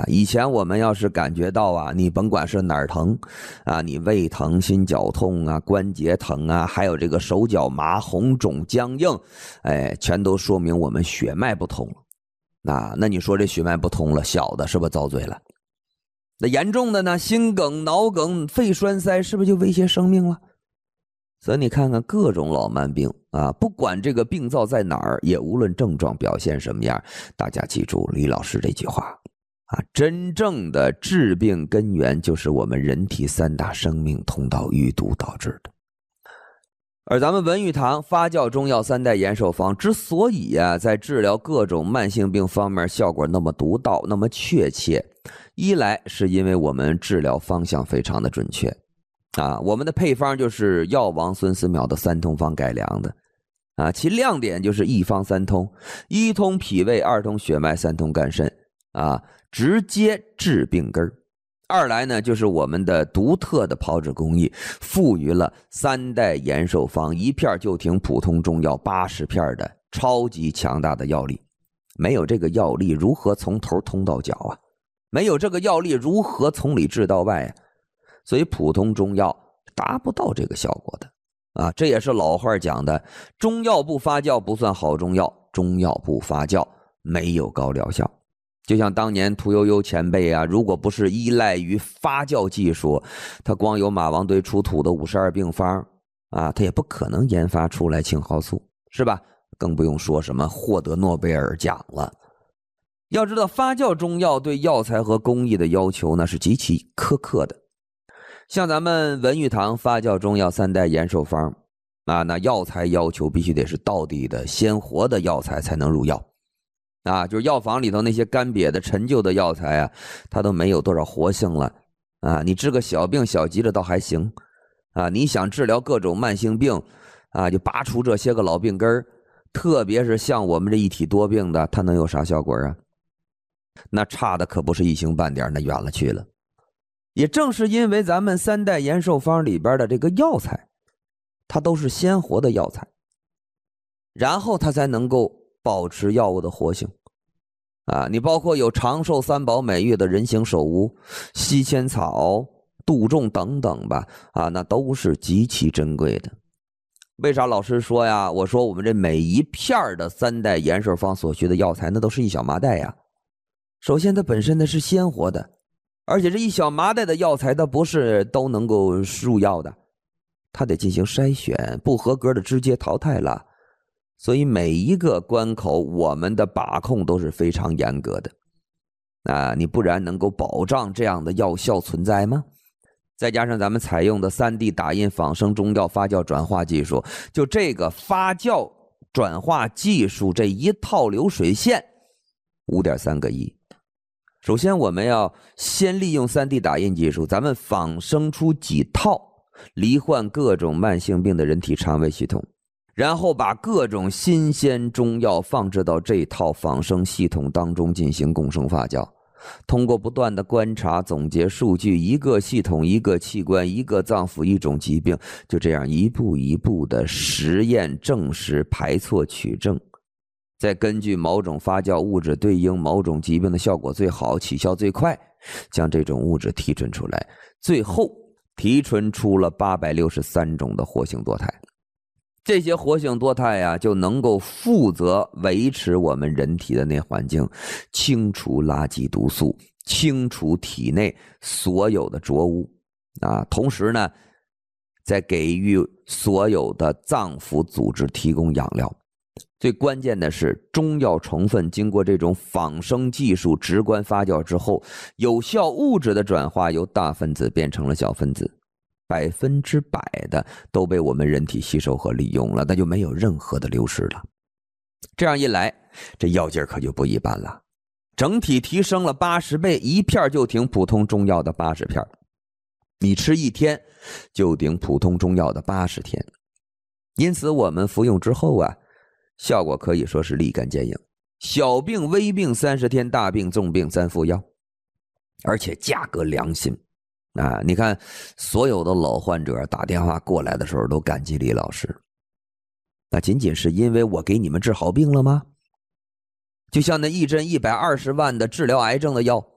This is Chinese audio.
以前我们要是感觉到啊，你甭管是哪儿疼啊，你胃疼、心绞痛啊、关节疼啊，还有这个手脚麻、红肿、僵硬，全都说明我们血脉不通了。那你说这血脉不通了，小的是不是遭罪了？那严重的呢，心梗、脑梗、肺栓塞，是不是就威胁生命了？所以你看看各种老慢病啊，不管这个病灶在哪儿，也无论症状表现什么样，大家记住李老师这句话啊，真正的治病根源就是我们人体3大生命通道淤堵导致的。而咱们文玉堂发酵中药3代延寿方之所以在治疗各种慢性病方面效果那么独到那么确切，一来是因为我们治疗方向非常的准确我们的配方就是药王孙思邈的3通方改良的其亮点就是1方3通，1通脾胃，2通血脉，3通肝肾直接治病根。二来呢，就是我们的独特的炮制工艺赋予了3代延寿方1片就停普通中药80片的超级强大的药力。没有这个药力，如何从头通到脚啊？没有这个药力，如何从里治到外啊？所以普通中药达不到这个效果的这也是老话讲的，中药不发酵不算好中药，中药不发酵没有高疗效。就像当年屠呦呦前辈如果不是依赖于发酵技术，他光有马王堆出土的52病方他也不可能研发出来青蒿素，是吧？更不用说什么获得诺贝尔奖了。要知道发酵中药对药材和工艺的要求那是极其苛刻的。像咱们文玉堂发酵中药3代延寿方那药材要求必须得是道地的鲜活的药材才能入药就是药房里头那些干瘪的陈旧的药材它都没有多少活性了你治个小病小疾的倒还行你想治疗各种慢性病就拔除这些个老病根，特别是像我们这一体多病的，它能有啥效果那差的可不是一星半点，那远了去了。也正是因为咱们3代延寿方里边的这个药材，它都是鲜活的药材，然后它才能够保持药物的活性你包括有长寿3宝美玉的人形首乌、西千草、杜仲等等吧那都是极其珍贵的。为啥老师说我说我们这每一片的3代延寿方所需的药材那都是一小麻袋首先它本身是鲜活的，而且这一小麻袋的药材它不是都能够入药的，它得进行筛选，不合格的直接淘汰了。所以每一个关口我们的把控都是非常严格的你不然能够保障这样的药效存在吗？再加上咱们采用的3D 打印仿生中药发酵转化技术，就这个发酵转化技术这一套流水线 5.3个亿。首先我们要先利用 3D 打印技术，咱们仿生出几套罹患各种慢性病的人体肠胃系统，然后把各种新鲜中药放置到这套仿生系统当中进行共生发酵。通过不断的观察总结数据，一个系统一个器官一个脏腑一种疾病，就这样一步一步的实验证实排错取证，再根据某种发酵物质对应某种疾病的效果最好起效最快，将这种物质提纯出来，最后提纯出了863种的活性多肽。这些活性多肽就能够负责维持我们人体的内环境，清除垃圾毒素，清除体内所有的浊物同时呢再给予所有的脏腑组织提供养料。最关键的是，中药成分经过这种仿生技术直观发酵之后，有效物质的转化由大分子变成了小分子，100%的都被我们人体吸收和利用了，那就没有任何的流失了。这样一来，这药劲可就不一般了，整体提升了80倍，1片就停普通中药的80片，你吃1天就顶普通中药的80天。因此我们服用之后效果可以说是立竿见影，小病微病30天，大病重病3副药，而且价格良心你看所有的老患者打电话过来的时候都感激李老师，那仅仅是因为我给你们治好病了吗？就像那一针120万的治疗癌症的药，